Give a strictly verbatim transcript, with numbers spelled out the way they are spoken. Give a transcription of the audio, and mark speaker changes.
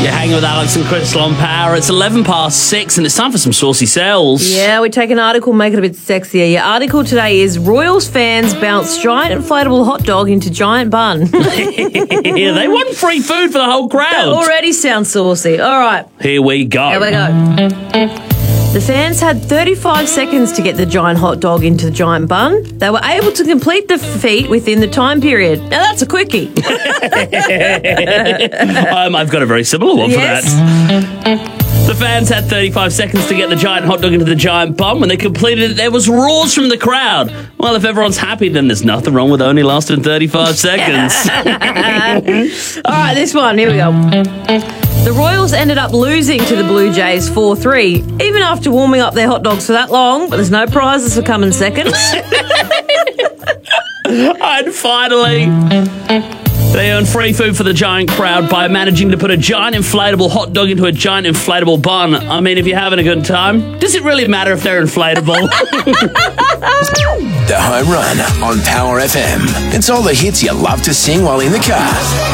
Speaker 1: You're hanging with Alex and Crystal on Power. It's eleven past six and it's time for some saucy sales.
Speaker 2: Yeah, we take an article, make it a bit sexier. Your article today is Royals fans bounce giant inflatable hot dog into giant bun.
Speaker 1: Yeah, they want free food for the whole crowd.
Speaker 2: That already sounds saucy. All right.
Speaker 1: Here we go.
Speaker 2: Here we go. The fans had thirty-five seconds to get the giant hot dog into the giant bun. They were able to complete the feat within the time period. Now, that's a quickie.
Speaker 1: um, I've got a very similar one
Speaker 2: Yes.
Speaker 1: for that. The fans had thirty-five seconds to get the giant hot dog into the giant bun. When they completed it, there was roars from the crowd. Well, if everyone's happy, then there's nothing wrong with only lasting thirty-five seconds.
Speaker 2: All right, this one. Here we go. The Royals ended up losing to the Blue Jays four three, even after warming up their hot dogs for that long, but there's no prizes for coming second.
Speaker 1: And finally, they earned free food for the giant crowd by managing to put a giant inflatable hot dog into a giant inflatable bun. I mean, if you're having a good time, does it really matter if they're inflatable?
Speaker 3: The Home Run on Power F M. It's all the hits you love to sing while in the car.